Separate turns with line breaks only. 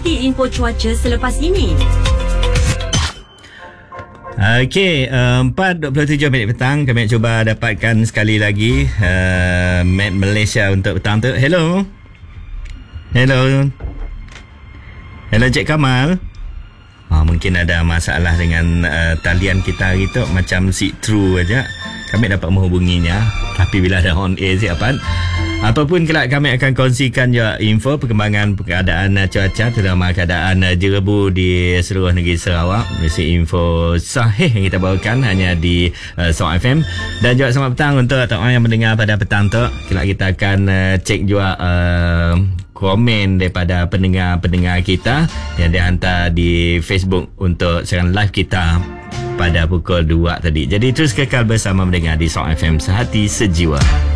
ikuti info cuaca selepas ini.
Okey, 4.27 minit petang. Kami nak cuba dapatkan sekali lagi Map Malaysia untuk petang tu. Hello Cik Kamal. Mungkin ada masalah dengan talian kita hari tu, macam sit through aja. Kami dapat menghubunginya, tapi bila ada on air siapan. Apapun kelak, kami akan kongsikan juga info perkembangan keadaan cuaca, terutama keadaan jerebu di seluruh negeri Sarawak. Mesti info sahih yang kita bawakan hanya di Sarawak FM. Dan juga selamat petang untuk orang yang mendengar pada petang tu. Kelak kita akan cek juga komen daripada pendengar-pendengar kita yang dihantar di Facebook untuk siaran live kita pada pukul 2 tadi. Jadi terus kekal bersama mendengar di Sarawak FM, sehati sejiwa.